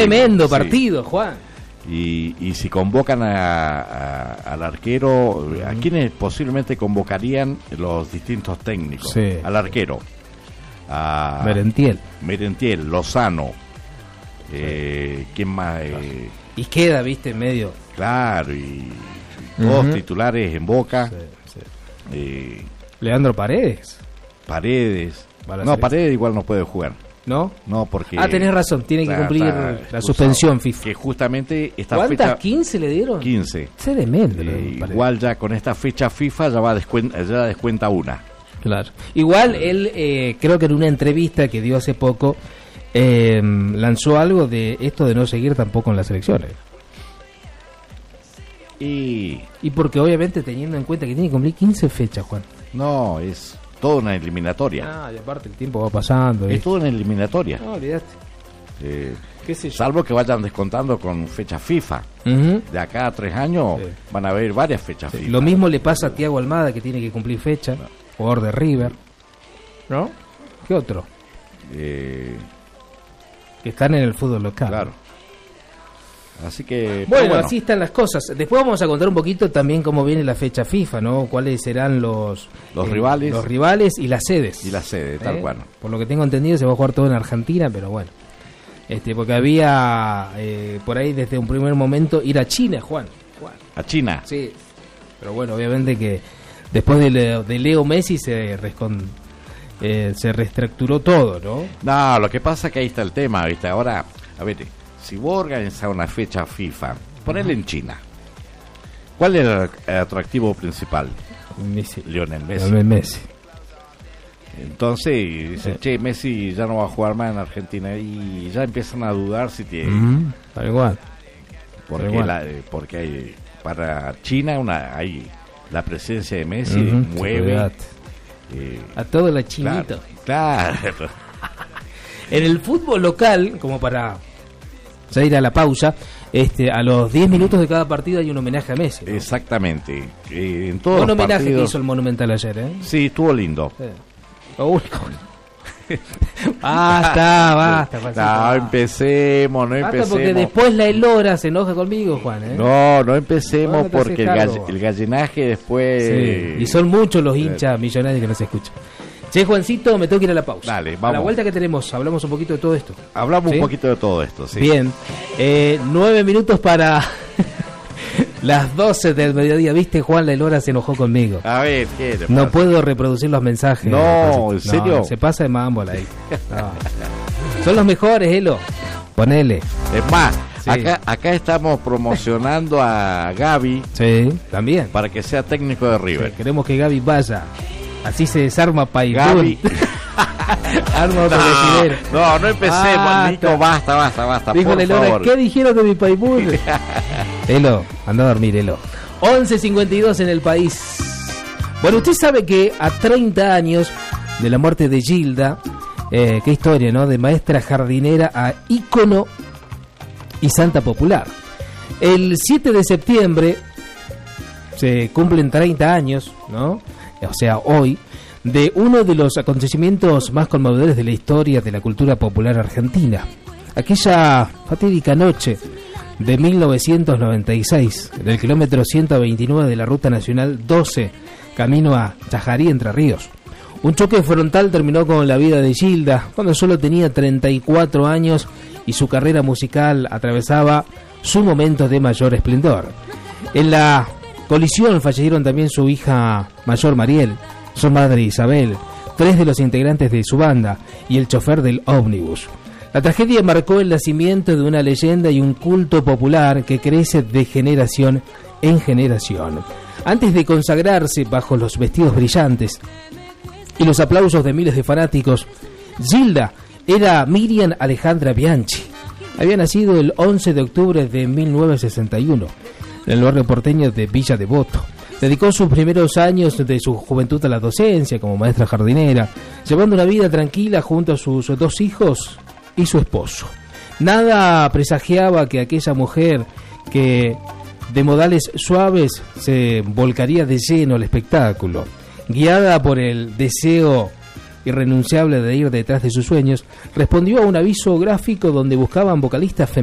Tremendo partido, Juan. Y si convocan al arquero, ¿a quiénes posiblemente convocarían los distintos técnicos? Sí. Al arquero. A Merentiel, Lozano. ¿Quién más? Y queda, viste, en medio. Claro, y dos titulares en Boca. Sí. Leandro Paredes. No, Paredes igual no puede jugar. ¿No? No, porque... tenés razón, tiene que cumplir la suspensión FIFA. Que justamente esta ¿Cuántas? fecha... 15 le dieron. 15. Se demente. Igual ya con esta fecha FIFA ya descuenta una. Claro. Igual él, creo que en una entrevista que dio hace poco, lanzó algo de esto de no seguir tampoco en las elecciones. Y porque obviamente teniendo en cuenta que tiene que cumplir 15 fechas, Juan. No, es toda una eliminatoria. Y aparte el tiempo va pasando. Es toda una eliminatoria. No, olvidaste. ¿Qué sé yo? Salvo que vayan descontando con fecha FIFA. De acá a 3 años van a haber varias fechas FIFA. Lo mismo le pasa a Thiago Almada, que tiene que cumplir fecha. Jugador de River. ¿No? ¿Qué otro? Que están en el fútbol local. Claro. Así que... Bueno, así están las cosas. Después vamos a contar un poquito también cómo viene la fecha FIFA, ¿no? Cuáles serán los rivales. Los rivales y las sedes. Y las sedes, tal cual. Por lo que tengo entendido se va a jugar todo en Argentina, pero bueno. Porque había por ahí desde un primer momento ir a China, Juan. ¿A China? Sí. Pero bueno, obviamente que después de Leo Messi se reestructuró todo, ¿no? No, lo que pasa es que ahí está el tema, ¿viste? Ahora, a ver, si vos organizás una fecha FIFA, ponele en China. ¿Cuál es el atractivo principal? Lionel Messi. Entonces, dicen, Messi ya no va a jugar más en Argentina y ya empiezan a dudar si tiene... Tal igual. Porque para China hay la presencia de Messi mueve... a todo el chinito. Claro. En el fútbol local, como para ya ir a la pausa, a los 10 minutos de cada partido hay un homenaje a Messi, ¿no? Exactamente. En todos un los homenaje partidos... que hizo el Monumental ayer, ¿eh? Sí, estuvo lindo. Sí. Basta. No empecemos. Porque después la Elora se enoja conmigo, Juan, ¿eh? No empecemos porque el gallinaje después... Sí, y son muchos los hinchas millonarios que nos escuchan. Che, Juancito, me tengo que ir a la pausa. Dale, vamos. A la vuelta que tenemos, hablamos un poquito de todo esto. Hablamos un poquito de todo esto, sí. Bien. 9 minutos para las 12 del mediodía. ¿Viste, Juan? La Elora se enojó conmigo. A ver, ¿qué le pasa? No puedo reproducir los mensajes. No, ¿en serio? No, se pasa de mambo ahí. No. Son los mejores, Elo. Ponele. Es más, sí. acá estamos promocionando a Gaby. Sí, también. Para que sea técnico de River. Sí, queremos que Gaby vaya. Así se desarma Paipún. Gaby. Arma otro vestidero. No empecemos, Nico, basta. Dijo por Elora, favor. ¿qué dijeron de mi Paipún? Elo, anda a dormir, Elo. 11:52 en el país. Bueno, usted sabe que a 30 años de la muerte de Gilda, qué historia, ¿no? De maestra jardinera a ícono y santa popular. El 7 de septiembre se cumplen 30 años, ¿no? O sea, hoy, de uno de los acontecimientos más conmovedores de la historia de la cultura popular argentina. Aquella fatídica noche de 1996, en el kilómetro 129 de la Ruta Nacional 12, camino a Chajarí, Entre Ríos. Un choque frontal terminó con la vida de Gilda, cuando solo tenía 34 años y su carrera musical atravesaba su momento de mayor esplendor. En la colisión fallecieron también su hija mayor Mariel, su madre Isabel, 3 de los integrantes de su banda y el chofer del ómnibus. La tragedia marcó el nacimiento de una leyenda y un culto popular que crece de generación en generación. Antes de consagrarse bajo los vestidos brillantes y los aplausos de miles de fanáticos, Gilda era Miriam Alejandra Bianchi. Había nacido el 11 de octubre de 1961 en el barrio porteño de Villa Devoto. Dedicó sus primeros años de su juventud a la docencia como maestra jardinera, llevando una vida tranquila junto a sus 2 hijos y su esposo. Nada presagiaba que aquella mujer que de modales suaves se volcaría de lleno al espectáculo. Guiada por el deseo irrenunciable de ir detrás de sus sueños, respondió a un aviso gráfico donde buscaban vocalistas femeninas